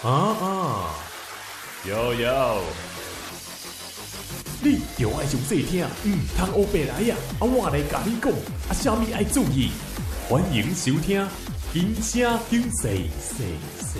有，你着爱上细听，通黑白来呀！我来甲你讲，啥物爱注意？欢迎收听，金声金细细细。